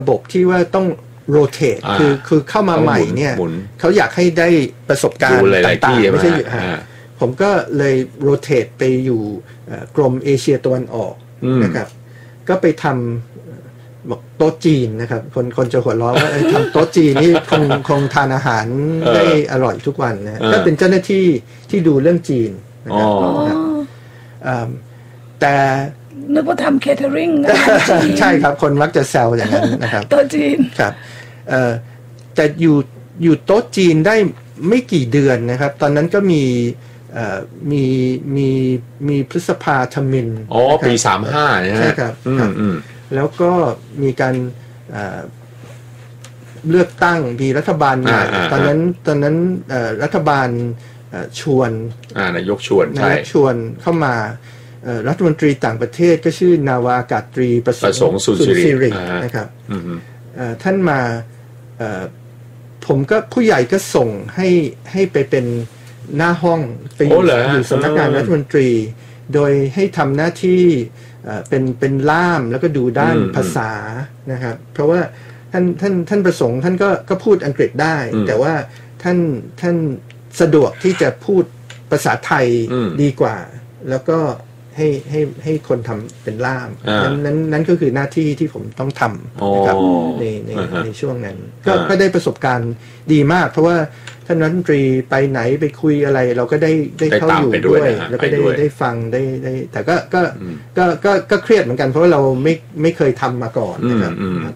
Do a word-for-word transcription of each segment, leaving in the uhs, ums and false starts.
ระบบที่ว่าต้องโรเตทคือคือเข้ามาใหม่เนี่ยเขาอยากให้ได้ประสบการณ์ต่างๆไม่ใช่ผมก็เลยโรเตทไปอยู่กรมเอเชียตะวันออกนะครับก็ไปทำบอกโต๊ะจีนนะครับคนคนจะหัวเราะว่าทำโต๊ะจีนนี่คงคงทานอาหารได้อร่อยทุกวันนะก็เป็นเจ้าหน้าที่ที่ดูเรื่องจีนนะครับแต่นึกว่าทำเคเทอริงใช่ครับคนมักจะแซวอย่างนั้นนะครับโต๊ะจีนครับแต่อยู่อยู่โต๊ะจีนได้ไม่กี่เดือนนะครับตอนนั้นก็มีมีมีมีพฤษภาธมิฬอ๋อปีสามห้านะฮะใช่ครับแล้วก็มีการเลือกตั้งมีรัฐบาลใหม่ตอนนั้นตอนนั้นรัฐบาลชวนนายกชวนนายกชวนเข้ามารัฐมนตรีต่างประเทศก็ชื่อนาวาอากาศตรีประสงค์สุนทรีนะครับท่านมาผมก็ผู้ใหญ่ก็ส่งให้ให้ไปเป็นหน้าห้องไปอยู่อยู่สำนักงานรัฐมนตรีโดยให้ทำหน้าที่เป็นเป็นล่ามแล้วก็ดูด้านภาษานะครับเพราะว่าท่านท่านท่านประสงค์ท่านก็ก็พูดอังกฤษได้แต่ว่าท่านท่านสะดวกที่จะพูดภาษาไทยดีกว่าแล้วก็ให้ให้ให้คนทำเป็นล่ามนั้นนั้นนั้นก็คือหน้าที่ที่ผมต้องทำนะครับในในในช่วงนั้นก็ก็ได้ประสบการณ์ดีมากเพราะว่าท่านรัฐมนตรีไปไหนไปคุยอะไรเราก็ได้ได้เข้าอยู่ด้วยแล้วก็ได้ได้ฟังได้ได้แต่ก็ก็ก็ก็ก็เครียดเหมือนกันเพราะว่าเราไม่ไม่เคยทำมาก่อนนะครับ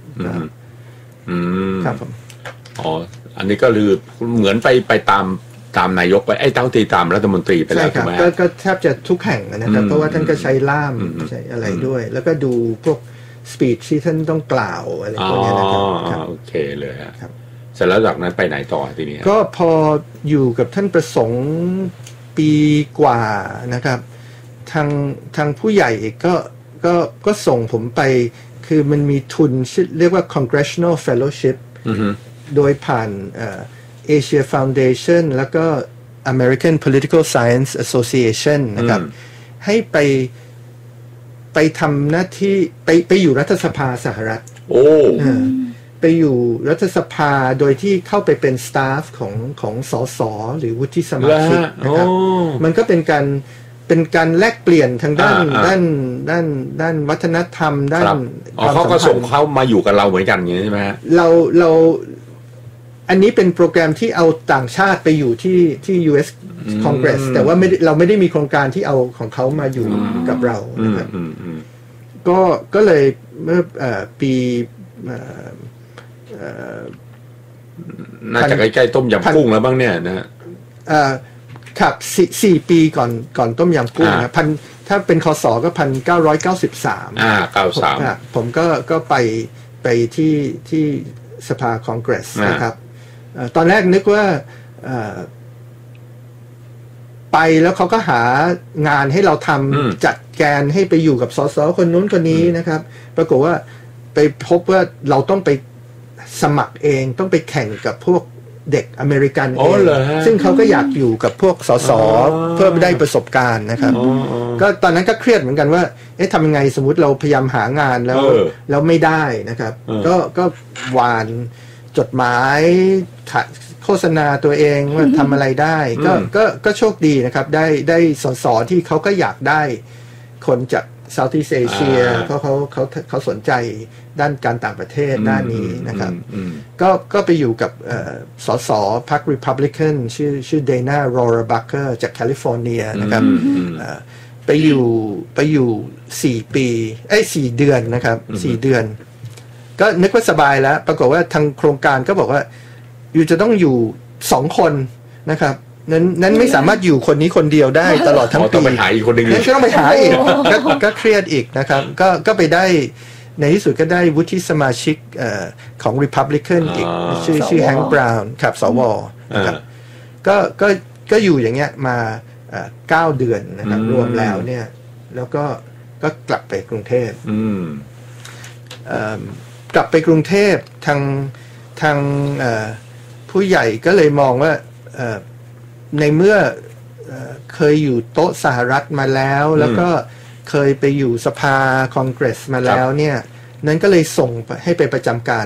ครับผมอ๋ออันนี้ก็คือเหมือนไปไปตามตามนายกไปไอ้เต้าตีตามรัฐมนตรีไปแล้วใช่ครับก็แทบจะทุกแห่งนะครับเพราะว่าท่านก็ใช้ล่ามใช้อะไรด้วยแล้วก็ดูพวกสปีชที่ท่านต้องกล่าวอะไรพวกนี้นะครับโอเคเลยครับเสร็จแล้วจากนั้นไปไหนต่อทีนี้ก็พออยู่กับท่านประสงค์ปีกว่านะครับทางทางผู้ใหญ่ก็ก็ก็ส่งผมไปคือมันมีทุนเรียกว่า Congressional Fellowship โดยผ่านAsia Foundation แล้วก็ American Political Science Association นะครับให้ไปไปทำหน้าที่ไปไปอยู่รัฐสภาสหรัฐโอ้ไปอยู่รัฐสภาโดยที่เข้าไปเป็นสตาฟของของสสหรือวุฒิสมาชิกนะครับมันก็เป็นการเป็นการแลกเปลี่ยนทางด้านด้านด้านด้านวัฒนธรรมด้านเขาก็ส่งเขามาอยู่กับเราเหมือนกันอย่างนี้ใช่ไหมเราเราอันนี้เป็นโปรแกรมที่เอาต่างชาติไปอยู่ที่ที่ ยู เอส Congress แต่ว่าไม่เราไม่ได้มีโครงการที่เอาของเขามาอยู่กับเรานะครับก็ก็เลยเมื่อปีน่าจะใกล้ๆต้มยำกุ้งแล้วบ้างเนี่ยนะครับสี่ปีก่อนก่อนต้มยำกุ้งนะพันถ้าเป็นคศก็พันเก้าร้อยเก้าสิบสามอ่าเก้าสามผมก็ก็ไปไปที่ที่สภาคองเกรสนะครับตอนแรกนึกว่าไปแล้วเขาก็หางานให้เราทำจัดแกนให้ไปอยู่กับสสคนนู้นคนนี้นะครับปรากฏว่าไปพบว่าเราต้องไปสมัครเองต้องไปแข่งกับพวกเด็กอเมริกันเองซึ่งเขาก็อยากอยู่กับพวกสสเพื่อได้ประสบการณ์นะครับก็ตอนนั้นก็เครียดเหมือนกันว่าเอ๊ะทำยังไงสมมุติเราพยายามหางานแล้วแล้วไม่ได้นะครับก็ก็หวานจดหมายโฆษณาตัวเองว่าทำอะไรได้ก็ก็ก็โชคดีนะครับได้ได้สสที่เขาก็อยากได้คนจากเซาท์อีสต์เอเชียเพราะเขาเขาเขาสนใจด้านการต่างประเทศด้านนี้นะครับก็ก็ไปอยู่กับสสพรรค Republican ชื่อชื่อเดน่าโรราบัคเกอร์จากแคลิฟอร์เนียนะครับไปอยู่ไปอยู่สี่ปีไอ้สี่เดือนนะครับสี่เดือนก็นึกว่าสบายแล้วปรากฏว่าทางโครงการก็บอกว่าอยู่จะต้องอยู่สองคนนะครับนั้นนั้นไม่สามารถอยู่คนนี้คนเดียวได้ตลอดทั้งปีต้องไปหาอีกคนหนึ่งก็ต้องไปหาอีกก็ก็เครียดอีกนะครับก็ก็ไปได้ในที่สุดก็ได้วุฒิสมาชิกของ Republican อีกชื่อชื่อแฮงค์บราวน์ครับสวนะครับก็ก็ก็อยู่อย่างเงี้ยมาเก้าเดือนนะครับรวมแล้วเนี่ยแล้วก็ก็กลับไปกรุงเทพกลับไปกรุงเทพทางทางผู้ใหญ่ก็เลยมองว่าในเมื่อเคยอยู่โต๊ะสหรัฐมาแล้วแล้วก็เคยไปอยู่สภาคองเกรสมาแล้วเนี่ยนั้นก็เลยส่งไปให้ไปประจำการ